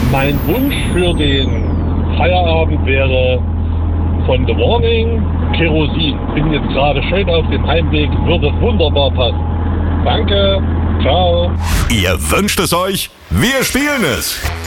Mein Wunsch für den Feierabend wäre von The Warning Kerosin. Bin jetzt gerade schön auf dem Heimweg, würde wunderbar passen. Danke, ciao. Ihr wünscht es euch, wir spielen es.